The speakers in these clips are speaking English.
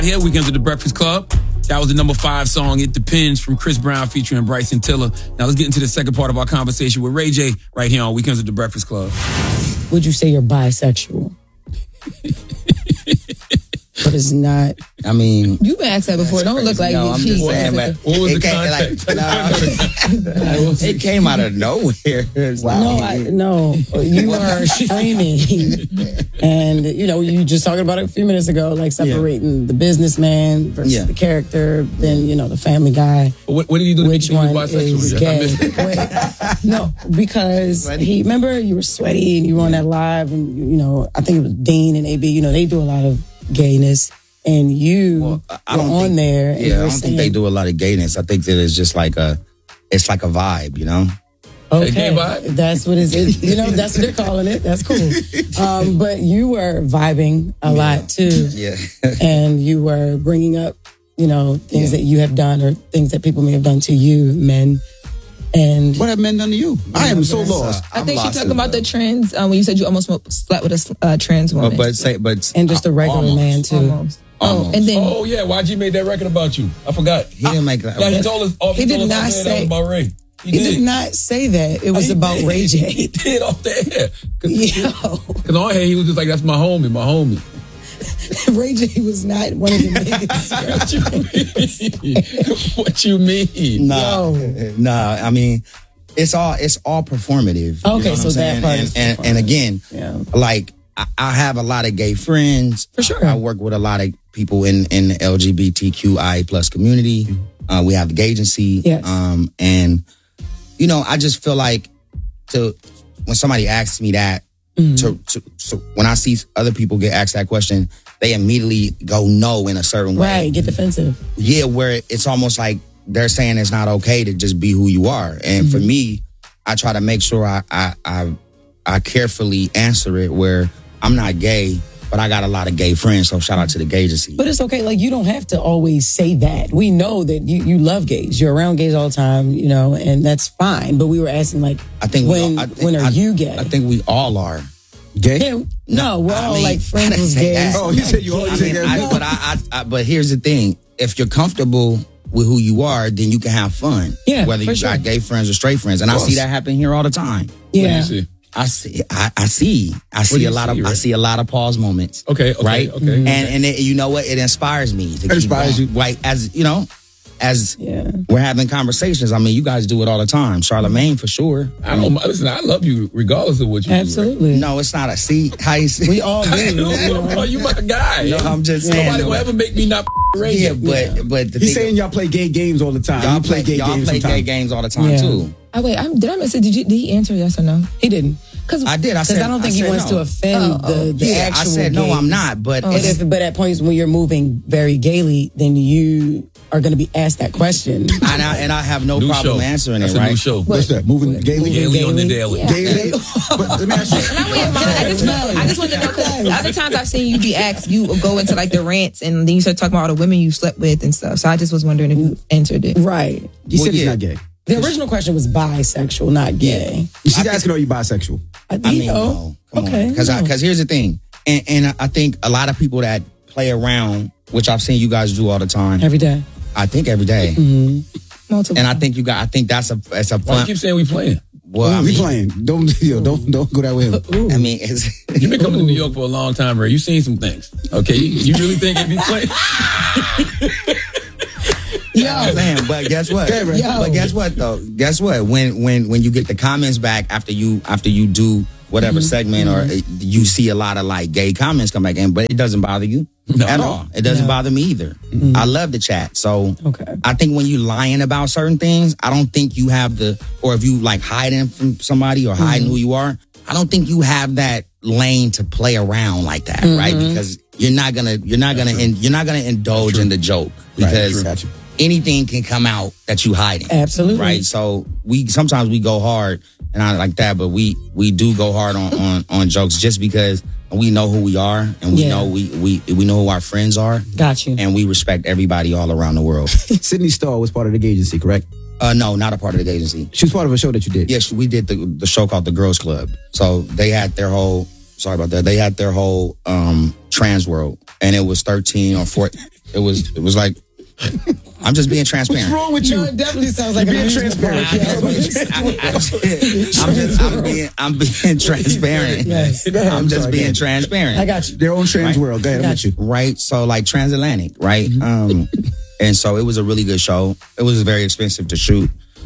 Here, Weekends at the Breakfast Club. That was the number 5 song, It Depends, from Chris Brown featuring Bryson Tiller. Now let's get into the second part of our conversation with Ray J right here on Weekends at the Breakfast Club. Would you say you're bisexual? But it's not. I mean, you've been asked that before. Don't look like I'm just saying, but what was the context? It came out of nowhere. Wow. No, you are streaming, and you just talking about it a few minutes ago, like separating the businessman versus the character, then the family guy. What did you do? Which one is gay? No, because remember you were sweaty and you were on that live, and I think it was Dean and AB. They do a lot of gayness, and you I don't on think, there. And I don't think they do a lot of gayness. I think that it's just like it's like a vibe, Okay, gay vibe? That's what it is. That's what they're calling it. That's cool. But you were vibing a lot too. Yeah. And you were bringing up, things that you have done or things that people may have done to you, men. And what have men done to you? I am so lost. I think she's talking about the trans. When you said you almost slept with a trans woman, and just a regular man too. Almost. Oh, and then YG made that record about you. I forgot. He didn't make that. Yeah, he told us. He did not say about Ray. He did not say that. It was about Ray J. He did off the air. Because on air he was just like, "That's my homie." Ray J was not one of the niggas. What you mean? Nah. I mean, it's all performative. Okay, so that part is and again, like I have a lot of gay friends. For sure, I work with a lot of people in the LGBTQI plus community. We have the gay agency. Yes. And I just feel like when somebody asks me that. So when I see other people get asked that question, they immediately go no in a certain way. Right, get defensive. Yeah, where it's almost like they're saying it's not okay to just be who you are. And for me, I try to make sure I carefully answer it where I'm not gay, but I got a lot of gay friends, so shout out to the gay agency. But it's okay, like you don't have to always say that. We know that you love gays. You're around gays all the time, and that's fine. But we were asking when are you gay? I think we all are. Gay? Yeah, no, we're all like friends with gays. Oh, you said you always say that. But here's the thing. If you're comfortable with who you are, then you can have fun. Yeah, whether you got gay friends or straight friends. And I see that happen here all the time. Yeah. I see a lot of pause moments. Okay. Right? Okay. And it, you know what? It inspires me to keep going. You. Like, as we're having conversations. I mean, you guys do it all the time. Charlamagne, for sure. Listen, I love you regardless of what you do. Absolutely. No, it's not a see. How you see? We all do. You my guy. No, I'm just saying. Nobody will ever make me not Ray. Yeah, but he's saying y'all play gay games all the time. Y'all play gay games all the time too. Oh, wait, did I miss it? Did he answer yes or no? He didn't. I did. I said I don't think he wants to offend the actual. I said no, I'm not. But but at points when you're moving very gaily, then you are going to be asked that question. and I have no problem answering it. Right? New show. What's that? Moving gaily? Gaily on the daily. Yeah. Gaily? But let me ask you. I just want to know, because other times I've seen you be asked, you go into like the rants and then you start talking about all the women you slept with and stuff. So I just was wondering if you answered it. Right. You said he's not gay. The original question was bisexual, not gay. She's asking, are you bisexual? I mean, no. Okay. Because here's the thing. And I think a lot of people that play around, which I've seen you guys do all the time. Every day. I think every day. Mm-hmm. Multiple. And I think that's a fun. Why you keep saying we playing? Well, we playing. Don't go that way. I mean, you've been coming to New York for a long time, Ray. You've seen some things. Okay, you really think if you play? But guess what? But guess what though? Guess what? When you get the comments back after you do whatever segment, or you see a lot of like gay comments come back in, but it doesn't bother you at all. It doesn't bother me either. I love the chat. So I think when you lying about certain things, I don't think you have or if you like hiding from somebody or hiding who you are, I don't think you have that lane to play around like that, right? Because you're not gonna indulge in the joke, because anything can come out that you hiding. Absolutely. Right. So sometimes we go hard, and I like that, but we do go hard on jokes just because we know who we are, and we know we know who our friends are. Got you. And we respect everybody all around the world. Sydney Starr was part of the gay agency, correct? No, not a part of the agency. She was part of a show that you did. Yes, we did the show called The Girls Club. So they had their whole. Sorry about that. They had their whole trans world, and it was 13 or 14. It was like, I'm just being transparent. What's wrong with you? No, it definitely sounds like being transparent. I'm being transparent. Yes. I'm just being transparent. I got you. Their own trans world. Go ahead, I'm with you. Right. So like transatlantic, right? And so it was a really good show. It was very expensive to shoot.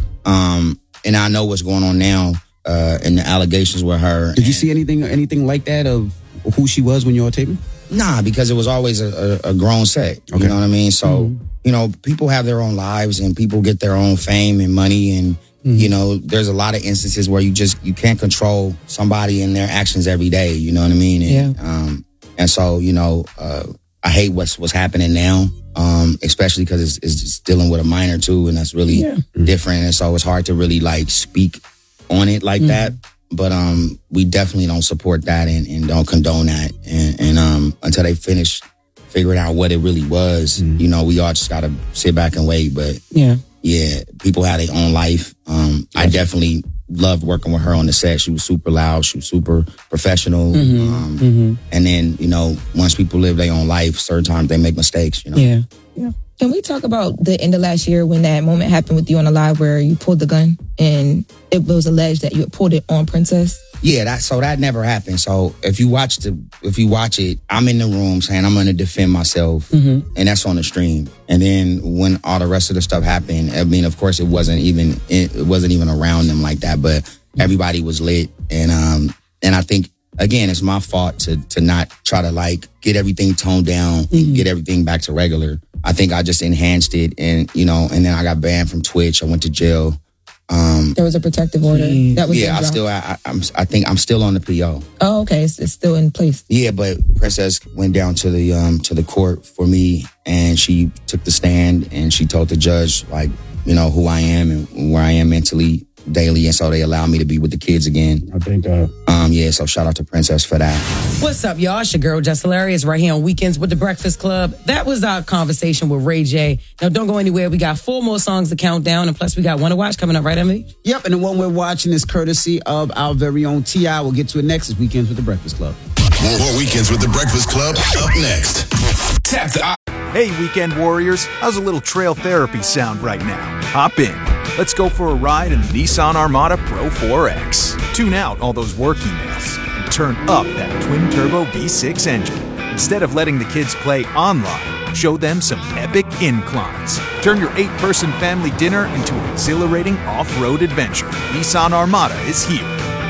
And I know what's going on now, and the allegations with her. Did you see anything like that of who she was when you were taping? Nah, because it was always a grown set. Okay. You know what I mean? So, you know, people have their own lives and people get their own fame and money. And, you know, there's a lot of instances where you can't control somebody and their actions every day. You know what I mean? And, and so, you know, I hate what's happening now, especially because it's dealing with a minor too. And that's really different. And so it's hard to really like speak on it like that. But we definitely don't support that and don't condone that. And until they finish figuring out what it really was, you know, we all just got to sit back and wait. But yeah, people had their own life. I definitely loved working with her on the set. She was super loud. She was super professional. And then, you know, once people live their own life, certain times they make mistakes, you know? Yeah. Can we talk about the end of last year when that moment happened with you on the live where you pulled the gun and it was alleged that you had pulled it on Princess? Yeah, that never happened. So if you watch it, I'm in the room saying I'm going to defend myself, and that's on the stream. And then when all the rest of the stuff happened, I mean, of course, it wasn't even around them like that, but everybody was lit, and I think. Again, it's my fault to not try to like get everything toned down and get everything back to regular. I think I just enhanced it, and you know, and then I got banned from Twitch. I went to jail. There was a protective order. That was I think I'm still on the PO. Oh, okay, it's still in place. Yeah, but Princess went down to the court for me, and she took the stand and she told the judge like, you know, who I am and where I am mentally daily, and so they allowed me to be with the kids again. I think so shout out to Princess for that. What's up, y'all? It's your girl, Jess Hilarious, right here on Weekends with the Breakfast Club. That was our conversation with Ray J. Now, don't go anywhere. We got 4 more songs to count down, and plus we got one to watch coming up, right, Emily? Yep, and the one we're watching is courtesy of our very own T.I. We'll get to it next. It's Weekends with the Breakfast Club. More Weekends with the Breakfast Club up next. Tap the... Hey, Weekend Warriors. How's a little trail therapy sound right now? Hop in. Let's go for a ride in the Nissan Armada Pro 4X. Tune out all those work emails and turn up that twin-turbo V6 engine. Instead of letting the kids play online, show them some epic inclines. Turn your 8-person family dinner into an exhilarating off-road adventure. Nissan Armada is here.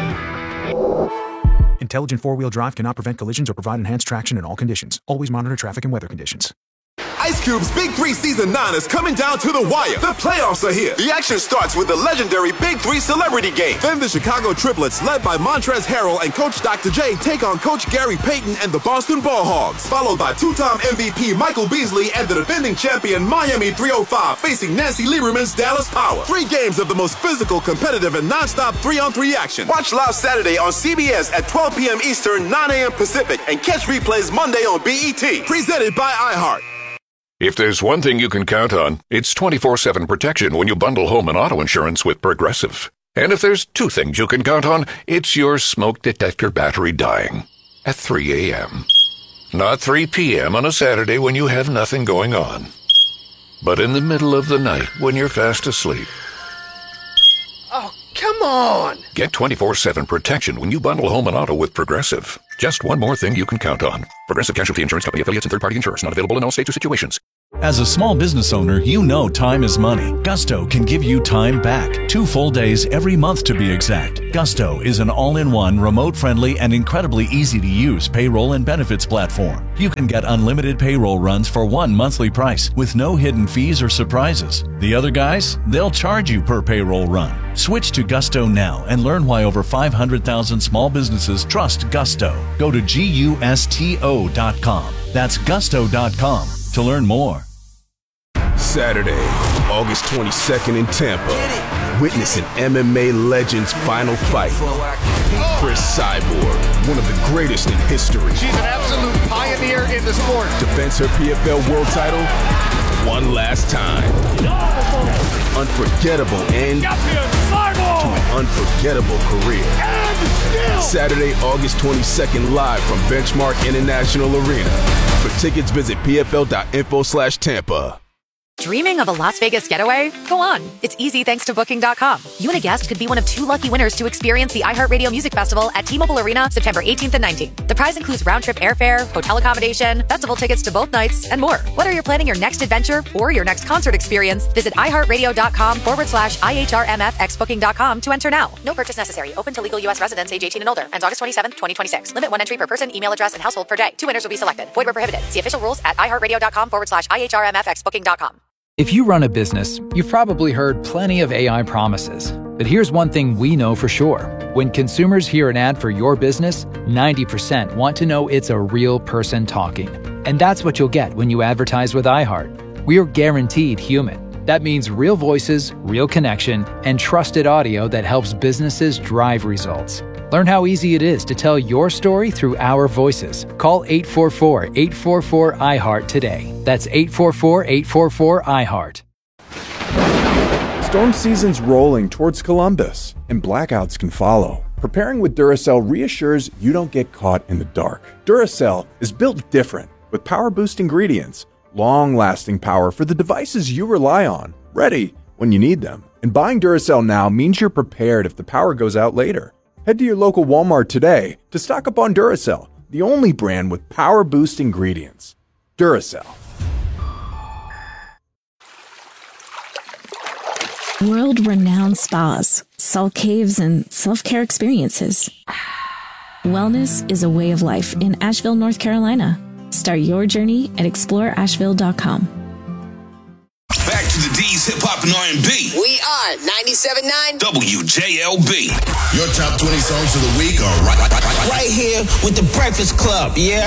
Intelligent 4-wheel drive cannot prevent collisions or provide enhanced traction in all conditions. Always monitor traffic and weather conditions. Ice Cube's Big 3 Season 9 is coming down to the wire. The playoffs are here. The action starts with the legendary Big 3 Celebrity Game. Then the Chicago Triplets, led by Montrezl Harrell and Coach Dr. J, take on Coach Gary Payton and the Boston Ball Hogs. Followed by 2-time MVP Michael Beasley and the defending champion Miami 305 facing Nancy Lieberman's Dallas Power. 3 games of the most physical, competitive, and nonstop 3-on-3 action. Watch live Saturday on CBS at 12 p.m. Eastern, 9 a.m. Pacific, and catch replays Monday on BET. Presented by iHeart. If there's one thing you can count on, it's 24/7 protection when you bundle home and auto insurance with Progressive. And if there's 2 things you can count on, it's your smoke detector battery dying at 3 a.m. Not 3 p.m. on a Saturday when you have nothing going on, but in the middle of the night when you're fast asleep. Oh, come on! Get 24/7 protection when you bundle home and auto with Progressive. Just one more thing you can count on. Progressive Casualty Insurance Company affiliates and third-party insurers. Not available in all states or situations. As a small business owner, you know time is money. Gusto can give you time back. 2 full days every month to be exact. Gusto is an all-in-one, remote-friendly, and incredibly easy-to-use payroll and benefits platform. You can get unlimited payroll runs for one monthly price with no hidden fees or surprises. The other guys, they'll charge you per payroll run. Switch to Gusto now and learn why over 500,000 small businesses trust Gusto. Go to GUSTO.com. That's Gusto.com to learn more. Saturday, August 22nd in Tampa. Witness an MMA legend's final fight. Chris Cyborg, one of the greatest in history. She's an absolute pioneer in the sport. Defends her PFL world title one last time. unforgettable end to an unforgettable career. Saturday, August 22nd, live from Benchmark International Arena. For tickets, visit pfl.info/Tampa. Dreaming of a Las Vegas getaway? Go on. It's easy thanks to Booking.com. You and a guest could be one of 2 lucky winners to experience the iHeartRadio Music Festival at T-Mobile Arena September 18th and 19th. The prize includes round-trip airfare, hotel accommodation, festival tickets to both nights, and more. Whether you're planning your next adventure or your next concert experience, visit iHeartRadio.com/IHRMFXBooking.com to enter now. No purchase necessary. Open to legal U.S. residents age 18 and older. Ends August 27th, 2026. Limit 1 entry per person, email address, and household per day. 2 winners will be selected. Void where prohibited. See official rules at iHeartRadio.com/IHRMFXBooking.com. If you run a business, you've probably heard plenty of AI promises. But here's one thing we know for sure. When consumers hear an ad for your business, 90% want to know it's a real person talking. And that's what you'll get when you advertise with iHeart. We are guaranteed human. That means real voices, real connection, and trusted audio that helps businesses drive results. Learn how easy it is to tell your story through our voices. Call 844-844-iHeart today. That's 844-844-iHeart. Storm season's rolling towards Columbus, and blackouts can follow. Preparing with Duracell reassures you don't get caught in the dark. Duracell is built different, with power-boost ingredients, long-lasting power for the devices you rely on, ready when you need them. And buying Duracell now means you're prepared if the power goes out later. Head to your local Walmart today to stock up on Duracell, the only brand with power-boost ingredients. Duracell. World-renowned spas, salt caves, and self-care experiences. Wellness is a way of life in Asheville, North Carolina. Start your journey at exploreasheville.com. Back to the D's Hip Hop and R&B. We are 97.9 WJLB. Your top 20 songs of the week are right here with the Breakfast Club, yeah?